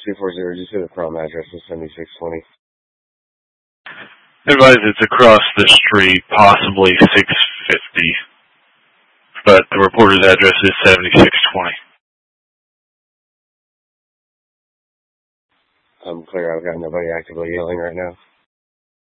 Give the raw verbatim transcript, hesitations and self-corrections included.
two four zero, just say the prom address is seventy-six twenty. Advise it's across the street, possibly six fifty, but the reporter's address is seventy-six twenty. I'm clear. I've got nobody actively yelling right now.